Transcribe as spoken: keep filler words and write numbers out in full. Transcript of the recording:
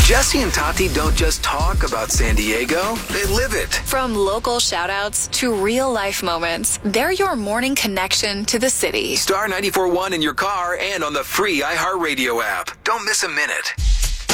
Jesse and Tati don't just talk about San Diego, they live it. From local shout-outs to real-life moments, they're your morning connection to the city. Star ninety-four point one in your car and on the free iHeartRadio app. Don't miss a minute.